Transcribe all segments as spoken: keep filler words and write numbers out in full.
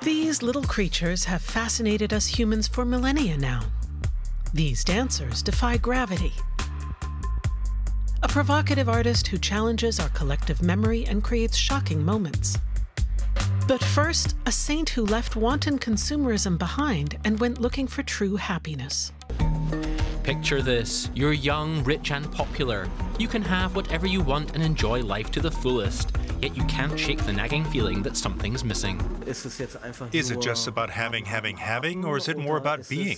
These little creatures have fascinated us humans for millennia now. These dancers defy gravity. A provocative artist who challenges our collective memory and creates shocking moments. But first, a saint who left wanton consumerism behind and went looking for true happiness. Picture this. You're young, rich and popular. You can have whatever you want and enjoy life to the fullest, yet you can't shake the nagging feeling that something's missing. Is it just about having, having, having, or is it more about being?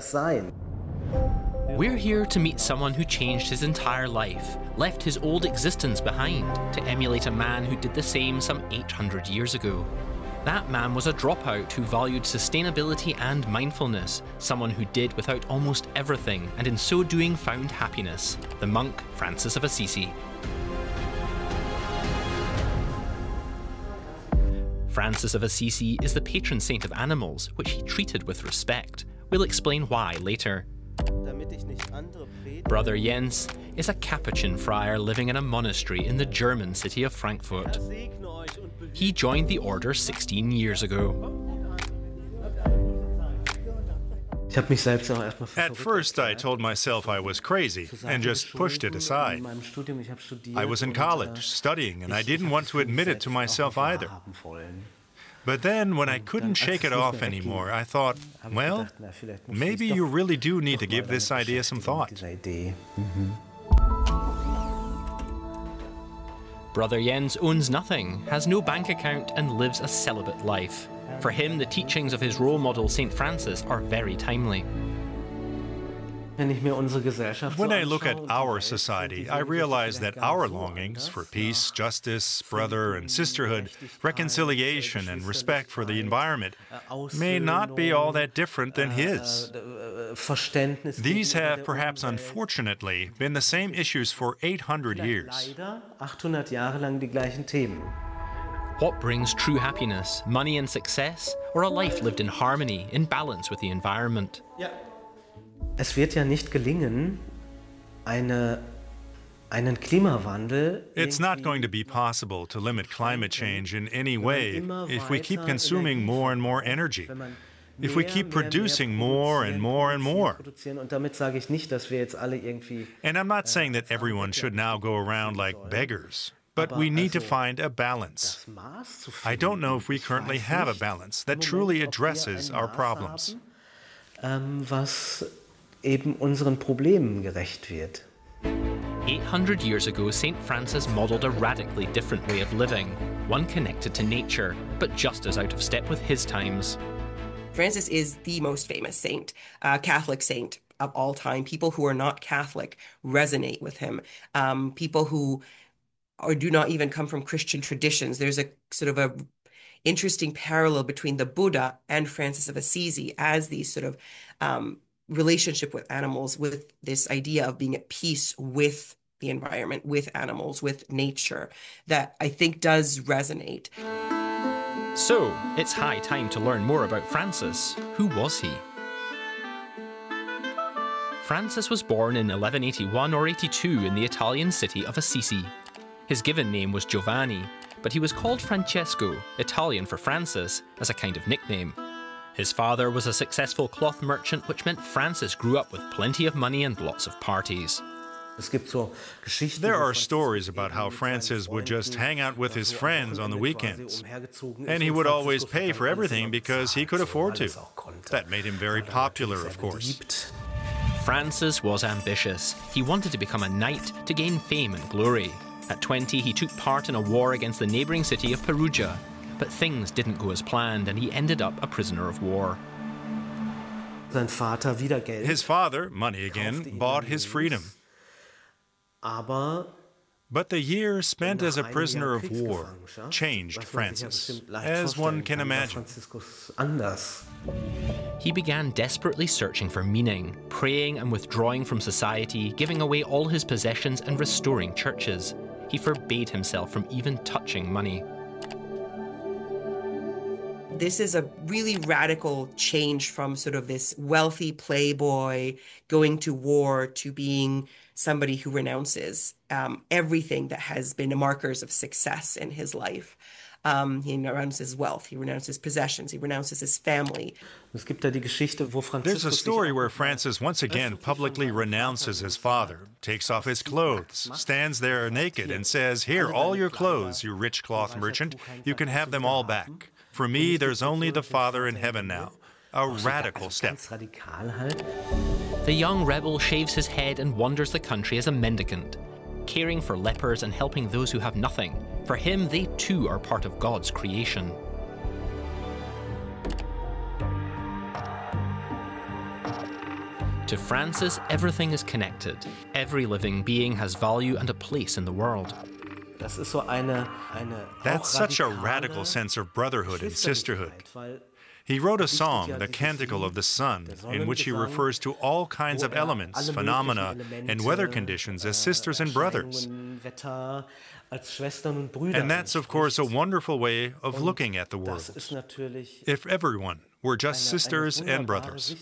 We're here to meet someone who changed his entire life, left his old existence behind to emulate a man who did the same some eight hundred years ago. That man was a dropout who valued sustainability and mindfulness, someone who did without almost everything and in so doing found happiness, the monk Francis of Assisi. Francis of Assisi is the patron saint of animals, which he treated with respect. We'll explain why later. Brother Jens is a Capuchin friar living in a monastery in the German city of Frankfurt. He joined the order sixteen years ago. At first, I told myself I was crazy and just pushed it aside. I was in college, studying, and I didn't want to admit it to myself either. But then, when I couldn't shake it off anymore, I thought, well, maybe you really do need to give this idea some thought. Brother Jens owns nothing, has no bank account, and lives a celibate life. For him, the teachings of his role model, Saint Francis, are very timely. When I look at our society, I realize that our longings for peace, justice, brother and sisterhood, reconciliation and respect for the environment may not be all that different than his. These have perhaps unfortunately been the same issues for eight hundred years. What brings true happiness, money and success, or a life lived in harmony, in balance with the environment? Es wird ja nicht gelingen, eine, einen Klimawandel. It's not going to be possible to limit climate change in any way if we keep consuming more and more energy, if we keep producing more and more and more. And I'm not saying that everyone should now go around like beggars, but we need to find a balance. I don't know if we currently have a balance that truly addresses our problems. Eben unseren Problemen gerecht wird. eight hundred years ago, Saint Francis modelled a radically different way of living, one connected to nature, but just as out of step with his times. Francis is the most famous saint, uh, Catholic saint of all time. People who are not Catholic resonate with him. Um, people who or do not even come from Christian traditions. There's a sort of a interesting parallel between the Buddha and Francis of Assisi as these sort of um, relationship with animals, with this idea of being at peace with the environment, with animals, with nature, that I think does resonate. So, it's high time to learn more about Francis. Who was he? Francis was born in eleven eighty-one or eighty-two in the Italian city of Assisi. His given name was Giovanni, but he was called Francesco, Italian for Francis, as a kind of nickname. His father was a successful cloth merchant, which meant Francis grew up with plenty of money and lots of parties. There are stories about how Francis would just hang out with his friends on the weekends. And he would always pay for everything because he could afford to. That made him very popular, of course. Francis was ambitious. He wanted to become a knight to gain fame and glory. At twenty, he took part in a war against the neighbouring city of Perugia. But things didn't go as planned, and he ended up a prisoner of war. His father, money again, bought his freedom. But the year spent as a prisoner of war changed Francis, as one can imagine. He began desperately searching for meaning, praying and withdrawing from society, giving away all his possessions and restoring churches. He forbade himself from even touching money. This is a really radical change from sort of this wealthy playboy going to war to being somebody who renounces um, everything that has been markers of success in his life. Um, he renounces wealth, he renounces possessions, he renounces his family. There's a story where Francis once again publicly renounces his father, takes off his clothes, stands there naked and says, "Here, all your clothes, you rich cloth merchant, you can have them all back. For me, there's only the Father in heaven now." A radical step. The young rebel shaves his head and wanders the country as a mendicant, caring for lepers and helping those who have nothing. For him, they too are part of God's creation. To Francis, everything is connected. Every living being has value and a place in the world. That's such a radical sense of brotherhood and sisterhood. He wrote a song, the Canticle of the Sun, in which he refers to all kinds of elements, phenomena, and weather conditions as sisters and brothers. And that's, of course, a wonderful way of looking at the world. If everyone were just sisters and brothers.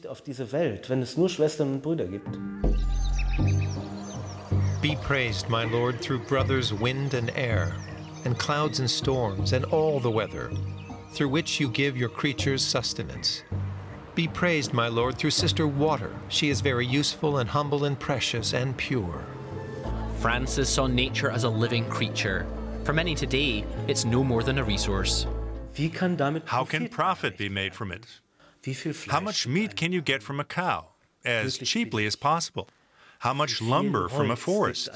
Be praised, my Lord, through brothers wind and air, and clouds and storms, and all the weather, through which you give your creatures sustenance. Be praised, my Lord, through sister water. She is very useful and humble and precious and pure. Francis saw nature as a living creature. For many today, it's no more than a resource. How can profit be made from it? How much meat can you get from a cow? As cheaply as possible. How much lumber from a forest?